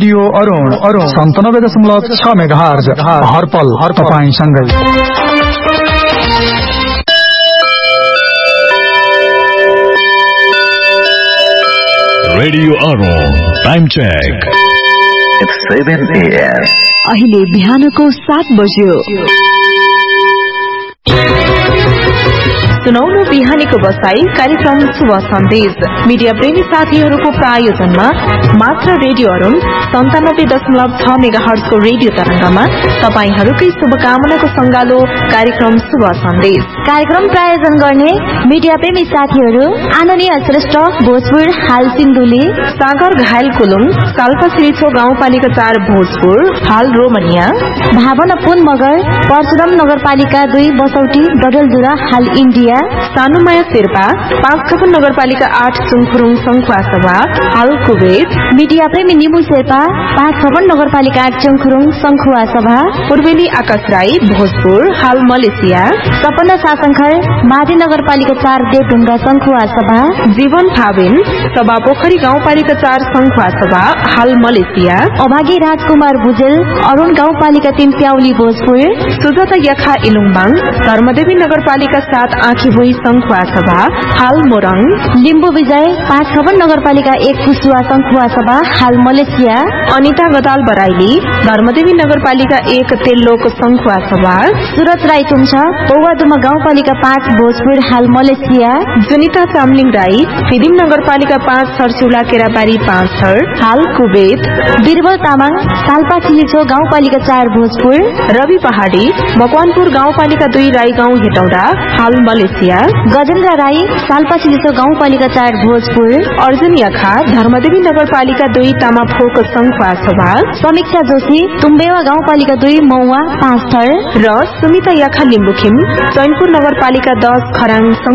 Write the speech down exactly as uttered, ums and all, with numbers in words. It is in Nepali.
रेडियो अरुण अरुण सन्तानब्बे दशमलव छ मेगाहर्ज हरपल हर तपाईंसँगै। Radio Arun time check seven a.m.. अहिले बिहानको सात बज्यो। सुनाउनु बिहानीको बसाई कार्यक्रम शुभ सन्देश मीडिया प्रेमी साथीहरूको प्रायोजनमा मात्र रेडियो अरुण सन्तानब्बे दशमलव छ मेगाहर्जको रेडियो तरंगमा तपाईहरूकै शुभकामनाको संगालो कार्यक्रम शुभ सन्देश। कार्यक्रम प्रायोजन गर्ने मीडिया प्रेमी साथीहरू आनन्दीय श्रेष्ठ भोजपुर हाल सिन्धुली, सागर घायल कुलुङ, साल्पा सिरिछो गाउँपालिका चार भोजपुर हाल रोमनिया, भावना पुन मगर परशुराम नगरपालिका दुई बसौटी डडलधुरा हाल इन्डिया, सानुमाया शेर्पा पाँच खपन नगरपालिका आठ चुङखुरुङ संखुवा सभा हाल कुवेत, मीडिया प्रेमी निमु शेर्पा पाँच खपन नगरपालिका आठ चुङखुरुङ संखुवा सभा, पूर्वेली आकाश राई भोजपुर हाल मलेसिया, सपना सासंखर माधी नगरपालिका चार देवढुङ्गा संखुवा सभा, जीवन फाबिन सभा पोखरी गाउँपालिका चार संखुवा सभा हाल मलेसिया, अभागी राजकुमार भुजेल अरुण गाउँपालिका तीन प्याउली भोजपुर, सुजाता याखा इलुङबाङ धर्मदेवी नगरपालिका सात आँखीभुई संखुवा सभा हाल मोरङ, लिम्बू विजय पाँच खपन नगरपालिका एक कुसुवा संखुवा सभा हाल मलेसिया, अनिता गदाल बराइली धर्मदेवी नगरपालिका एक तेल्लोक संखुवा सभा, सुरज राई चुम्छा पौवादुमा गाउँपालिका पाँच भोजपुर हाल मलेसिया, जुनिता चामलिङ राई फिदिम नगरपालिका पाँच सरसिउला केराबारी पाँच थर हाल कुवेत, बिरबल तामाङ साल्पा चिलिछो गाउँपालिका चार भोजपुर, रवि पहाडी मकवानपुर गाउँपालिका दुई राई गाउँ हेटौडा हाल मलेसिया, गजेन्द्र राई साल्पा चिलिछो गाउँपालिका चार भोजपुर, अर्जुन याखा धर्मदेवी नगरपालिका दुई तामाफोक संखुवा सभा, समीक्षा जोशी तुम्बेवा गाउँपालिका दुई मौवा पाँच थर र सुमिता याखा लिम्बुखिम चैनपुर नगरपालिका दस खराङ